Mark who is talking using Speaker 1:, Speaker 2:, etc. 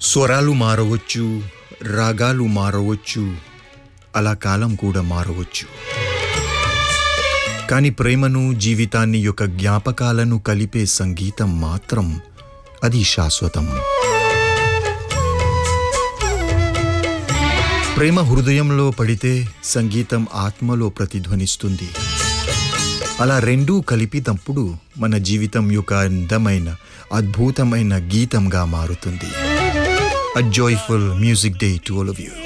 Speaker 1: స్వరాలు మారవచ్చు, రాగాలు మారవచ్చు, అలా కాలం కూడా మారవచ్చు. కానీ ప్రేమను, జీవితాన్ని యొక్క జ్ఞాపకాలను కలిపే సంగీతం మాత్రం అది శాశ్వతం. ప్రేమ హృదయంలో పడితే సంగీతం ఆత్మలో ప్రతిధ్వనిస్తుంది. అలా రెండూ కలిపినప్పుడు మన జీవితం యొక్క అందమైన, అద్భుతమైన గీతంగా మారుతుంది. A joyful music day to all of you.